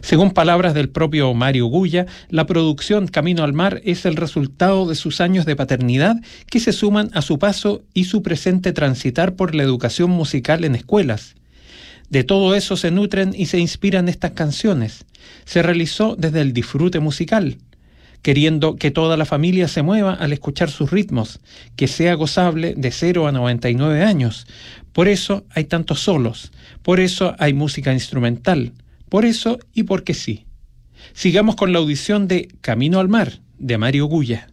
Según palabras del propio Mario Guya, la producción Camino al Mar es el resultado de sus años de paternidad que se suman a su paso y su presente transitar por la educación musical en escuelas. De todo eso se nutren y se inspiran estas canciones. Se realizó desde el disfrute musical, queriendo que toda la familia se mueva al escuchar sus ritmos, que sea gozable de 0 a 99 años. Por eso hay tantos solos, por eso hay música instrumental, por eso y porque sí. Sigamos con la audición de Camino al Mar, de Mario Guya.